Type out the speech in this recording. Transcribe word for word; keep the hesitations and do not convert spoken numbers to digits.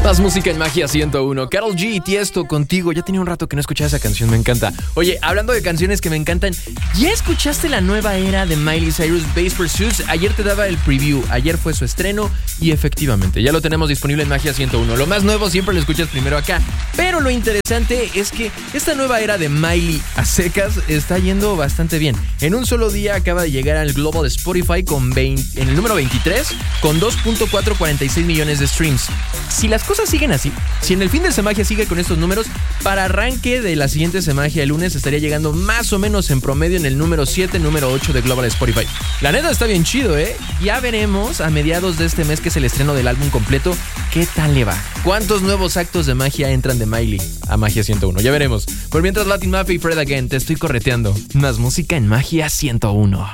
Más música en Magia ciento uno. Karol G y Tiesto contigo. Ya tenía un rato que no escuchaba esa canción, me encanta. Oye, hablando de canciones que me encantan, ¿ya escuchaste la nueva era de Miley Cyrus, Bass Pursuits? Ayer te daba el preview, ayer fue su estreno y efectivamente ya lo tenemos disponible en Magia ciento uno. Lo más nuevo siempre lo escuchas primero acá, pero lo interesante es que esta nueva era de Miley a secas está yendo bastante bien. En un solo día acaba de llegar al Global Spotify con veinte, en el número veintitrés con dos punto cuatrocientos cuarenta y seis millones de streams. Si las cosas siguen así, si en el fin de Semagia sigue con estos números, para arranque de la siguiente Semagia el lunes estaría llegando más o menos en promedio en el número siete, número ocho de Global Spotify. La neta está bien chido, ¿eh? Ya veremos a mediados de este mes, que es el estreno del álbum completo, qué tal le va. ¿Cuántos nuevos actos de magia entran de Miley a Magia ciento uno? Ya veremos. Por mientras, Latin Mafia y Fred Again, te estoy correteando. Más música en Magia ciento uno.